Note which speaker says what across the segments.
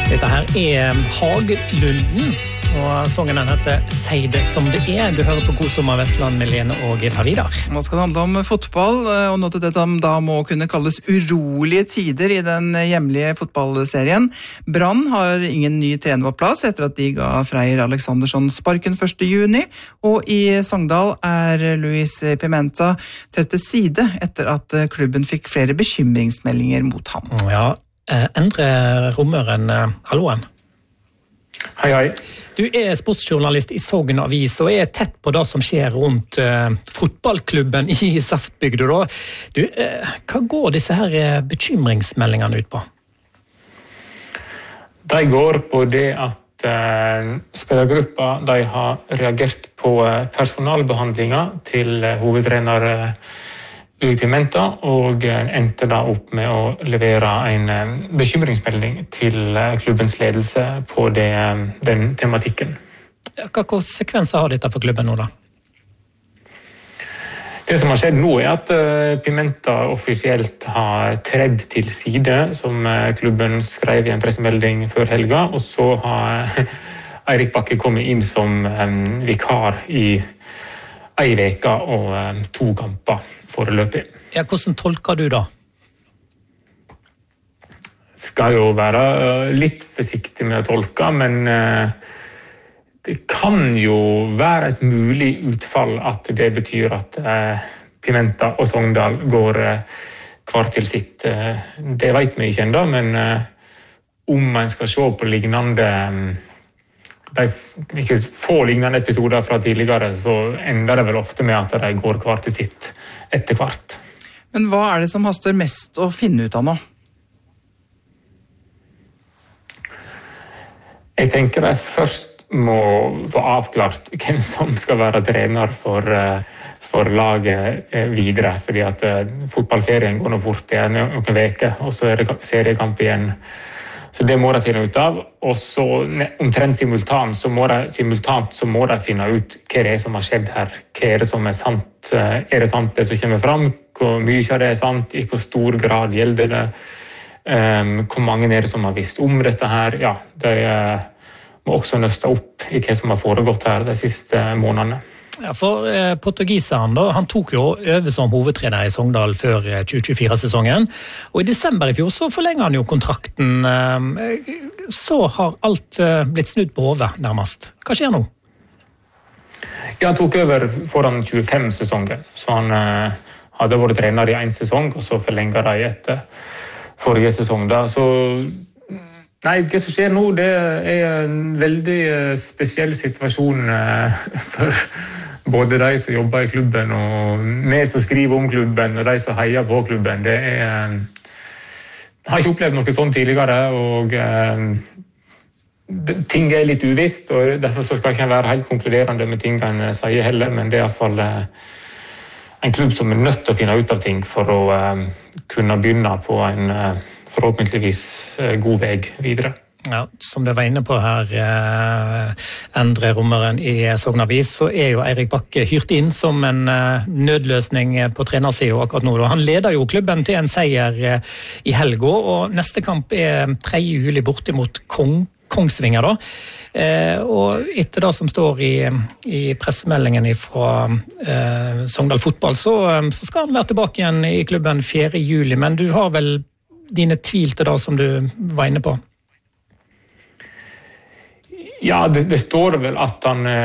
Speaker 1: Dette her Hagelunden, og sangen den heter «Si det som det er». Du hører på God sommer Vestland med Lene og Per Vidar.
Speaker 2: Nå skal det handle om fotball, og nå til det som da må kunne kalles urolige tider i den hjemlige fotballserien. Brann har ingen ny trener på plass etter at de ga Freyr Alexandersson sparken 1. juni, og i Sogndal Luis Pimenta trett til side etter at klubben fikk flere bekymringsmeldinger mot ham.
Speaker 1: Ja, Endre Romøren, halloen.
Speaker 3: Hei, hei.
Speaker 1: Du sportsjournalist i Sogn Avis og tett på det som skjer rundt fotballklubben i Saftbygda. Du, hva går disse her bekymringsmeldingene ut på?
Speaker 3: De går på det at spillergruppa de har reagert på personalbehandlinga til hovedtrener Luis Pimenta, og endte da opp med å levere en bekymringsmelding til klubbens ledelse på den tematikken.
Speaker 1: Hva konsekvenser har dette for klubben nå da?
Speaker 3: Det som har skjedd nå at Pimenta offisielt har tredd til side, som klubben skrev i en pressemelding før helga, og så har Eirik Bakke kommet inn som vikar i en veke og 2 kamper foreløpig.
Speaker 1: Ja, hvordan tolker du da?
Speaker 3: Skal jo være litt forsiktig med å tolke, men det kan jo være et mulig utfall at det betyr at Pimenta og Sogndal går hver til sitt. Det vet vi ikke ennå, men om man skal se på lignende ikke få lignende episoder fra tidligere, så ender det vel ofte med at de går hver til sitt etter hvert.
Speaker 2: Men hva det som haster mest å finne ut av nå?
Speaker 3: Jeg tenker jeg først må få avklart hvem som skal være trener for laget videre, fordi at fotballferien går nå fort, det noen uker, og så det seriekamp igjen. Så det må de finne ut av, og så omtrent simultant så må de finne ut hva det som har skjedd her, hva det som sant, det sant det som kommer fram, hvor mye av det sant, i hvor stor grad gjelder det, hvor mange det som har visst om dette her. Ja, de må også nøste opp i hva som har foregått her de siste månedene.
Speaker 1: Ja, for portugiseren da, han tok jo over som hovedtrener i Sogndal før 2024-sesongen, og i desember i fjor så forlenger han jo kontrakten. Så har alt blitt snudd på hodet nærmest. Hva skjer nå?
Speaker 3: Ja, han tok over foran 25-sesongen, så han hadde vært trener i 1 sesong, og så forlenger de etter forrige sesong da, så nei, det som skjer nå, det en veldig spesiell situasjon for både de som jobber i klubben, og vi som skriver om klubben, og de som heier på klubben. Det jeg har ikke opplevd noe sånt tidligere, og ting litt uvisst, og derfor skal jeg ikke være helt konkluderende med ting han sier heller, men det i hvert fall en klubb som nødt til å finne ut av ting for å kunne begynne på en forhåpentligvis god vei videre.
Speaker 1: Ja, som du var inne på her, Endre Romøren i Sogn Avis, så jo Eirik Bakke hyrt inn som en nødløsning på trenersiden akkurat nå. Han leder jo klubben til en seier i helga, og neste kamp 3. juli borte mot Kongsvinger da. Og etter det som står i pressemeldingen fra Sogndal Fotball, så skal han være tilbake igjen i klubben 4. juli, men du har vel dine tvil til det som du var inne på?
Speaker 3: Ja, det står vel at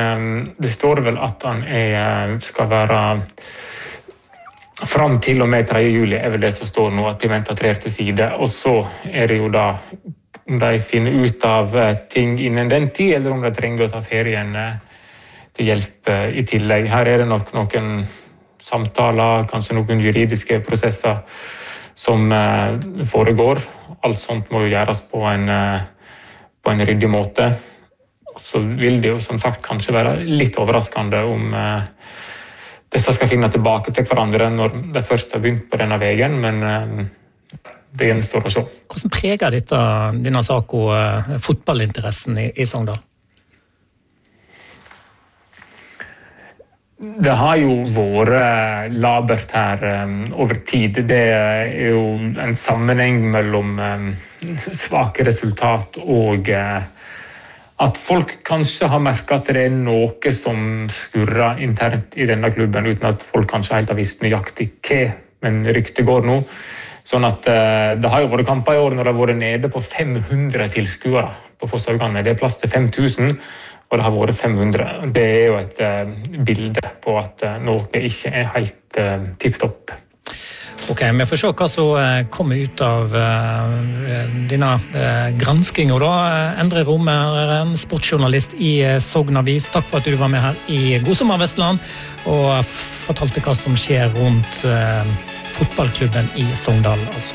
Speaker 3: han skal være fram til og med 3. juli, vel det som står nå, at Pimenta trer til side, og så det jo da om de finner ut av ting innen den tid, eller om de trenger å ta ferien til hjelp i tillegg. Her det nok noen samtaler, kanskje noen juridiske prosesser som foregår. Alt sånt må jo gjøres på en ryddig måte. Så vil det jo som sagt kanskje være litt overraskende om disse skal finne tilbake til hverandre når de først har begynt på denne veien, men det gjenstår å se.
Speaker 1: Hvordan preger denne saken fotballinteressen i Sogndal?
Speaker 3: Det har jo vært labert her over tid. Det er jo en sammenheng mellom svake resultat og at folk kanskje har merket at det er noe som skurrer internt i denne klubben, uten at folk kanskje helt har visst nøyaktig hva, men ryktet går nå. Sånn at det har jo vært kamper i år når det har vært nede på 500 tilskuere på Fosshaugane. Det er plass til 5000. Og det har vært 500. Det er jo et bilde på at noe ikke er helt tipptopp.
Speaker 1: Ok, vi får se hva som kommer ut av denne granskingen da. Endre Romeren, sportsjournalist i Sogn Avis. Takk for at du var med her i God sommer Vestland og fortalte hva som skjer rundt fotballklubben i Sogndal, altså.